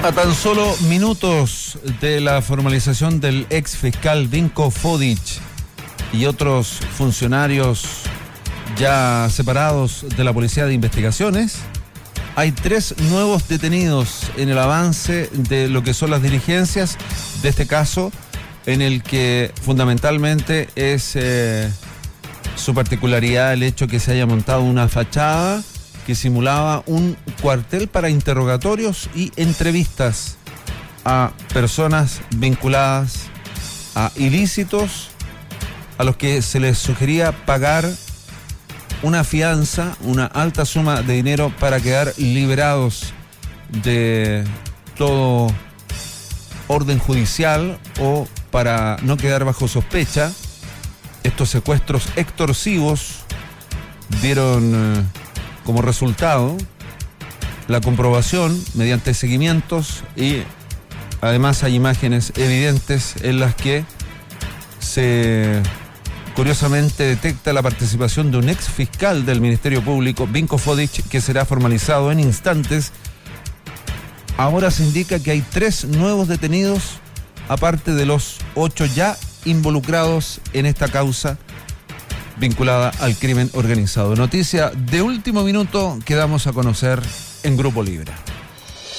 A tan solo minutos de la formalización del ex fiscal Vinko Fodic y otros funcionarios ya separados de la Policía de Investigaciones, hay 3 nuevos detenidos en el avance de lo que son las diligencias de este caso, en el que fundamentalmente es su particularidad el hecho que se haya montado una fachada que simulaba un cuartel para interrogatorios y entrevistas a personas vinculadas a ilícitos a los que se les sugería pagar una fianza, una alta suma de dinero para quedar liberados de todo orden judicial o para no quedar bajo sospecha. Estos secuestros extorsivos dieron como resultado la comprobación mediante seguimientos, y además hay imágenes evidentes en las que se curiosamente detecta la participación de un ex fiscal del Ministerio Público, Vinko Fodic, que será formalizado en instantes. Ahora se indica que hay 3 nuevos detenidos, aparte de los 8 ya involucrados en esta causa vinculada al crimen organizado. Noticia de último minuto que damos a conocer en Grupo Libra.